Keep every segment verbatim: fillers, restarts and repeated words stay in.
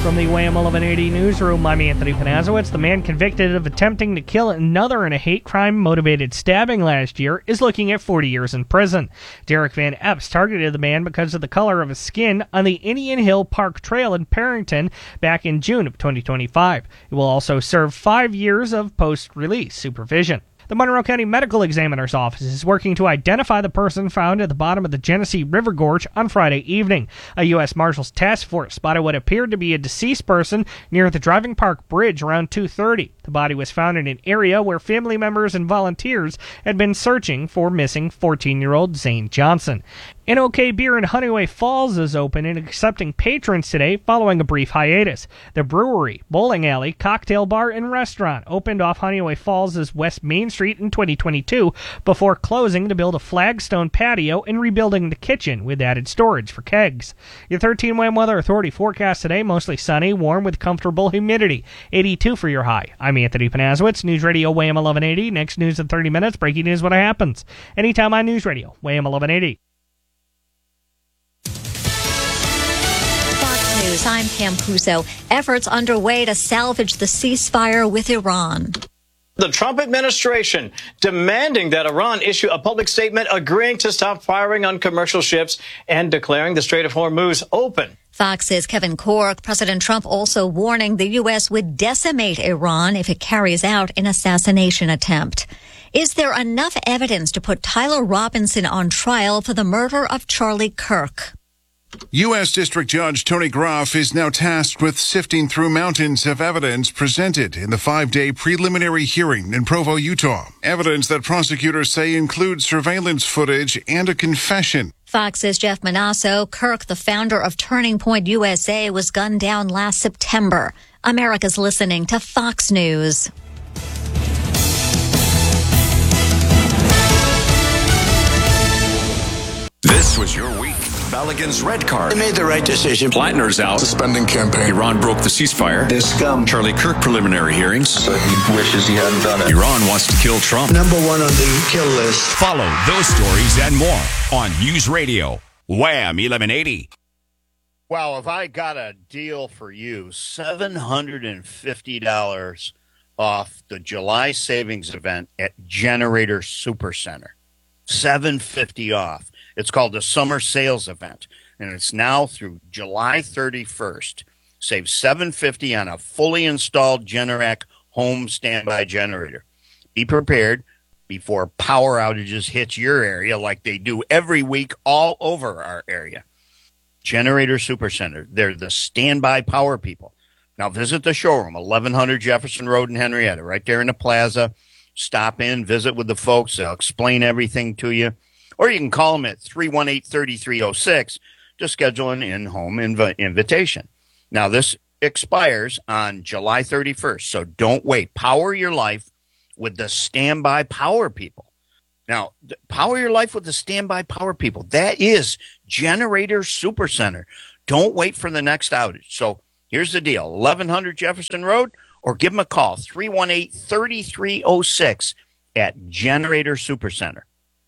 From the Wham eleven eighty newsroom, I'm Anthony Panazowitz. The man convicted of attempting to kill another in a hate crime-motivated stabbing last year is looking at forty years in prison. Derek Van Epps targeted the man because of the color of his skin on the Indian Hill Park Trail in Parrington back in June of twenty twenty-five. He will also serve five years of post-release supervision. The Monroe County Medical Examiner's Office is working to identify the person found at the bottom of the Genesee River Gorge on Friday evening. A U S Marshals task force spotted what appeared to be a deceased person near the Driving Park Bridge around two thirty. The body was found in an area where family members and volunteers had been searching for missing fourteen-year-old Zane Johnson. N O K Beer in Honeyway Falls is open and accepting patrons today following a brief hiatus. The brewery, bowling alley, cocktail bar, and restaurant opened off Honeyway Falls' West Main Street in twenty twenty-two before closing to build a flagstone patio and rebuilding the kitchen with added storage for kegs. Your thirteen Wham Weather Authority forecast today, mostly sunny, warm with comfortable humidity. eighty-two for your high. I'm Anthony Panazowitz, News Radio Wham eleven eighty. Next news in thirty minutes, breaking news when it happens. Anytime on News Radio, Wham eleven eighty. News. I'm Pam Puso. Efforts underway to salvage the ceasefire with Iran. The Trump administration demanding that Iran issue a public statement agreeing to stop firing on commercial ships and declaring the Strait of Hormuz open. Fox's Kevin Corke. President Trump also warning the U S would decimate Iran if it carries out an assassination attempt. Is there enough evidence to put Tyler Robinson on trial for the murder of Charlie Kirk? U S. District Judge Tony Groff is now tasked with sifting through mountains of evidence presented in the five-day preliminary hearing in Provo, Utah. Evidence that prosecutors say includes surveillance footage and a confession. Fox's Jeff Manasso. Kirk, the founder of Turning Point U S A, was gunned down last September. America's listening to Fox News. This was your week. Balogun's red card. They made the right decision. Plattner's out. Suspending campaign. Iran broke the ceasefire. This scum. Charlie Kirk preliminary hearings. So he wishes he hadn't done it. Iran wants to kill Trump. Number one on the kill list. Follow those stories and more on News Radio Wham eleven eighty. Well, if I got a deal for you, seven hundred fifty dollars off the July savings event at Generator Supercenter. seven hundred fifty dollars off. It's called the Summer Sales Event, and it's now through July thirty-first. Save seven hundred fifty dollars on a fully installed Generac home standby generator. Be prepared before power outages hit your area like they do every week all over our area. Generator Supercenter, they're the standby power people. Now visit the showroom, eleven hundred Jefferson Road in Henrietta, right there in the plaza. Stop in, visit with the folks. They'll explain everything to you. Or you can call them at three one eight, three three zero six to schedule an in-home inv- invitation. Now, this expires on July thirty-first, so don't wait. Power your life with the standby power people. Now, power your life with the standby power people. That is Generator Supercenter. Don't wait for the next outage. So here's the deal. eleven hundred Jefferson Road, or give them a call, three one eight, three three zero six at Generator Supercenter.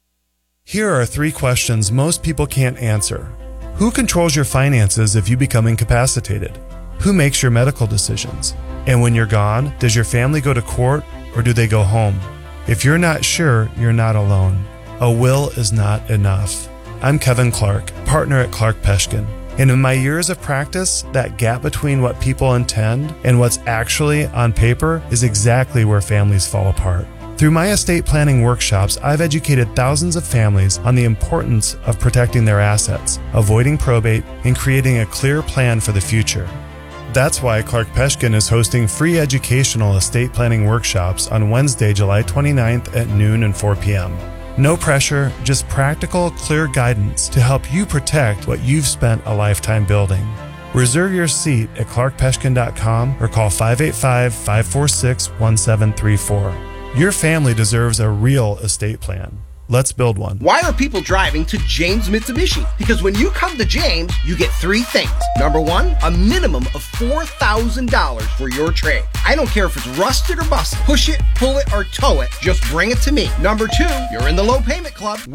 Here are three questions most people can't answer. Who controls your finances if you become incapacitated? Who makes your medical decisions? And when you're gone, does your family go to court or do they go home? If you're not sure, you're not alone. A will is not enough. I'm Kevin Clark, partner at Clark Peshkin. And in my years of practice, that gap between what people intend and what's actually on paper is exactly where families fall apart. Through my estate planning workshops, I've educated thousands of families on the importance of protecting their assets, avoiding probate, and creating a clear plan for the future. That's why Clark Peshkin is hosting free educational estate planning workshops on Wednesday, July twenty-ninth at noon and four p.m. No pressure, just practical, clear guidance to help you protect what you've spent a lifetime building. Reserve your seat at clark peshkin dot com or call five eight five, five four six, one seven three four. Your family deserves a real estate plan. Let's build one. Why are people driving to James Mitsubishi? Because when you come to James, you get three things. Number one, a minimum of four thousand dollars for your trade. I don't care if it's rusted or busted. Push it, pull it, or tow it. Just bring it to me. Number two, you're in the low payment club.